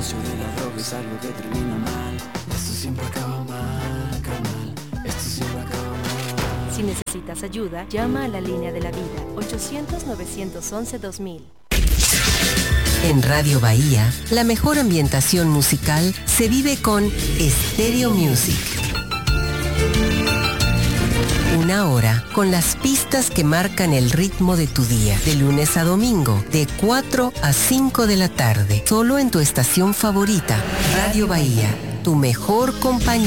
negocio de la droga es algo que termina mal. Esto siempre acaba mal, carnal. Esto siempre acaba mal. Si necesitas ayuda, llama a la línea de la vida, 800-911-2000. En Radio Bahía, la mejor ambientación musical se vive con Stereo Music. Una hora con las pistas que marcan el ritmo de tu día, de lunes a domingo, de 4 a 5 de la tarde, solo en tu estación favorita, Radio Bahía, tu mejor compañía.